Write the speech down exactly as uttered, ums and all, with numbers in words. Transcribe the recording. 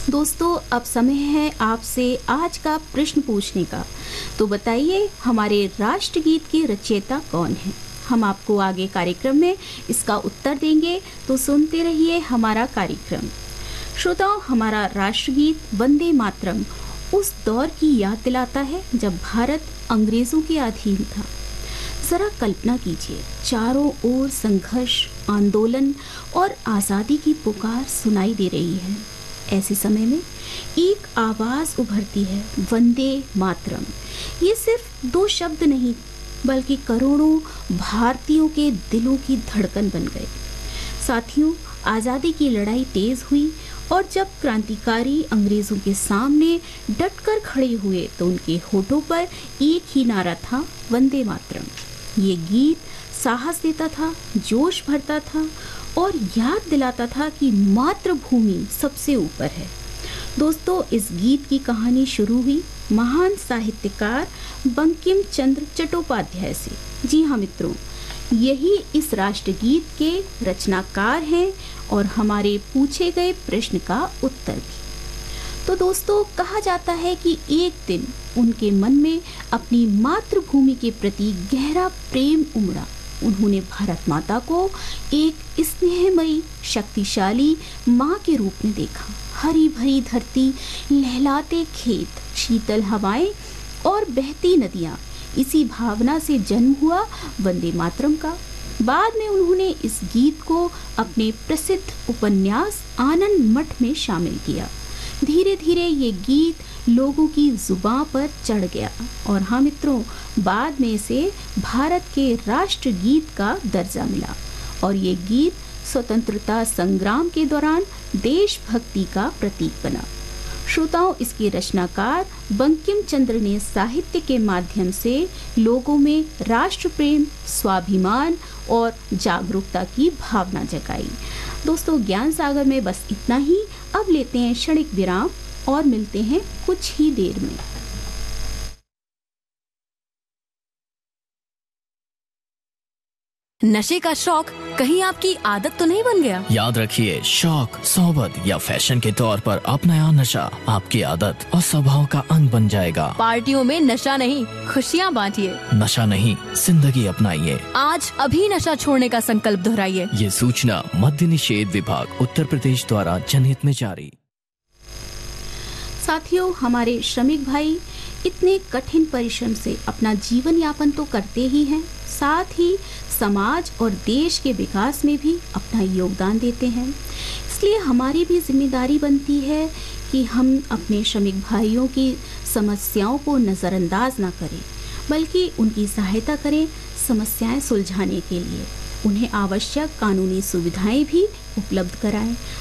दोस्तों, अब समय है आपसे आज का प्रश्न पूछने का। तो बताइए, हमारे राष्ट्रगीत के रचयिता कौन हैं? हम आपको आगे कार्यक्रम में इसका उत्तर देंगे, तो सुनते रहिए हमारा कार्यक्रम। श्रोताओं, हमारा राष्ट्रगीत वंदे मातरम उस दौर की याद दिलाता है जब भारत अंग्रेजों के अधीन था। जरा कल्पना कीजिए, चारों ओर संघर्ष, आंदोलन और आज़ादी की पुकार सुनाई दे रही है। ऐसे समय में एक आवाज उभरती है, वंदे मातरम। ये सिर्फ दो शब्द नहीं, बल्कि करोड़ों भारतीयों के दिलों की धड़कन बन गए। साथियों, आज़ादी की लड़ाई तेज हुई और जब क्रांतिकारी अंग्रेजों के सामने डटकर खड़े हुए तो उनके होठों पर एक ही नारा था, वंदे मातरम। ये गीत साहस देता था, जोश भरता था और याद दिलाता था कि मातृभूमि सबसे ऊपर है। दोस्तों, इस गीत की कहानी शुरू हुई महान साहित्यकार बंकिम चंद्र चट्टोपाध्याय से। जी हाँ मित्रों, यही इस राष्ट्रगीत के रचनाकार हैं और हमारे पूछे गए प्रश्न का उत्तर भी। तो दोस्तों, कहा जाता है कि एक दिन उनके मन में अपनी मातृभूमि के प्रति गहरा प्रेम उमड़ा। उन्होंने भारत माता को एक स्नेहमयी, शक्तिशाली माँ के रूप में देखा। हरी भरी धरती, लहलाते खेत, शीतल हवाएं और बहती नदियाँ, इसी भावना से जन्म हुआ वंदे मातरम का। बाद में उन्होंने इस गीत को अपने प्रसिद्ध उपन्यास आनंद मठ में शामिल किया। धीरे धीरे ये गीत लोगों की जुबां पर चढ़ गया और हाँ मित्रों, बाद में इसे भारत के राष्ट्रगीत का दर्जा मिला और ये गीत स्वतंत्रता संग्राम के दौरान देशभक्ति का प्रतीक बना। श्रोताओं, इसके रचनाकार बंकिम चंद्र ने साहित्य के माध्यम से लोगों में राष्ट्र प्रेम, स्वाभिमान और जागरूकता की भावना जगाई। दोस्तों, ज्ञान सागर में बस इतना ही। अब लेते हैं क्षणिक विराम और मिलते हैं कुछ ही देर में। नशे का शौक कहीं आपकी आदत तो नहीं बन गया? याद रखिए, शौक, सोबत या फैशन के तौर पर अपनाया नशा आपकी आदत और स्वभाव का अंग बन जाएगा। पार्टियों में नशा नहीं, खुशियाँ बांटिए। नशा नहीं, जिंदगी अपनाइए। आज अभी नशा छोड़ने का संकल्प दोहराइए। ये सूचना मद्य निषेध विभाग उत्तर प्रदेश द्वारा जनहित में जारी। साथियों, हमारे श्रमिक भाई इतने कठिन परिश्रम से अपना जीवन यापन तो करते ही हैं, साथ ही समाज और देश के विकास में भी अपना योगदान देते हैं। इसलिए हमारी भी जिम्मेदारी बनती है कि हम अपने श्रमिक भाइयों की समस्याओं को नज़रअंदाज ना करें, बल्कि उनकी सहायता करें समस्याएं सुलझाने के लिए। उन्हें आवश्यक कानूनी सुविधाएं भी उपलब्ध कराएं।